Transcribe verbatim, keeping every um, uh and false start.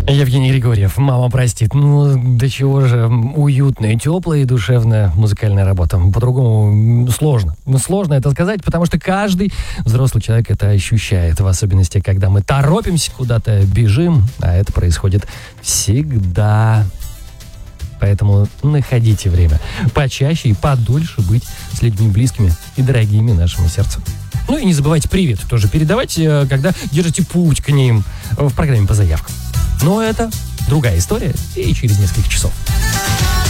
Евгений Григорьев, «Мама простит». Ну, до чего же уютная, теплая и душевная музыкальная работа. По-другому сложно. Ну, сложно это сказать, потому что каждый взрослый человек это ощущает. В особенности, когда мы торопимся куда-то, бежим, а это происходит всегда. Поэтому находите время почаще и подольше быть с людьми близкими и дорогими нашему сердцу. Ну и не забывайте привет тоже передавать, когда держите путь к ним в программе по заявкам. Но это другая история и через несколько часов.